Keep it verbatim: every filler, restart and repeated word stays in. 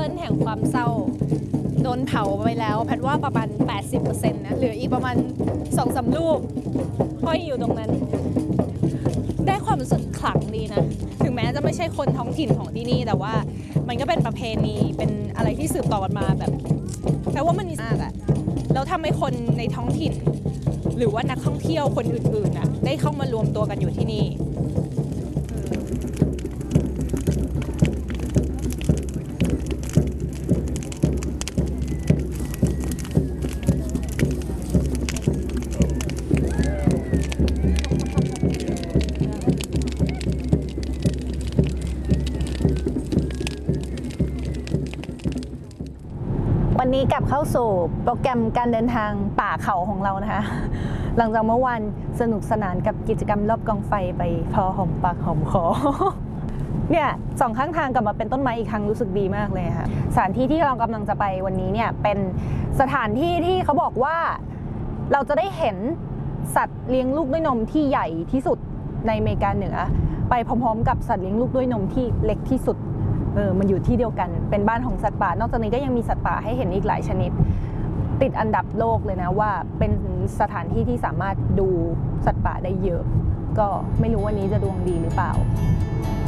ลแห่งความเศร้าโดนเผาไปแล้วแพทว่าประมาณ แปดสิบเปอร์เซ็นต์ นะเหลืออีกประมาณ สองสาม ลูกห้อยอยู่ตรงนั้นได้ความรู้สึกขลังดีนะถึงแม้จะไม่ใช่คนท้องถิ่นของที่นี่แต่ว่ามันก็เป็นประเพณีเป็นอะไรที่สืบต่อกันมาแบบแปลว่ามันมีมากอะแล้วทำให้คนในท้องถิ่นหรือว่านักท่องเที่ยวคนอื่นๆอะได้เข้ามารวมตัวกันอยู่ที่นี่วันนี้กลับเข้าสู่โปรแกรมการเดินทางป่าเขาของเรานะคะหลังจากเมื่อวานสนุกสนานกับกิจกรรมรอบกองไฟไปพอหอมปากหอมคอเนี่ยสองข้างทางกลับมาเป็นต้นไม้อีกครั้งรู้สึกดีมากเลยค่ะสถานที่ที่เรากำลังจะไปวันนี้เนี่ยเป็นสถานที่ที่เขาบอกว่าเราจะได้เห็นสัตว์เลี้ยงลูกด้วยนมที่ใหญ่ที่สุดในอเมริกาเหนือไปพร้อมๆกับสัตว์เลี้ยงลูกด้วยนมที่เล็กที่สุดเออมันอยู่ที่เดียวกันเป็นบ้านของสัตว์ป่านอกจากนี้ก็ยังมีสัตว์ป่าให้เห็นอีกหลายชนิดติดอันดับโลกเลยนะว่าเป็นสถานที่ที่สามารถดูสัตว์ป่าได้เยอะก็ไม่รู้วันนี้จะดวงดีหรือเปล่า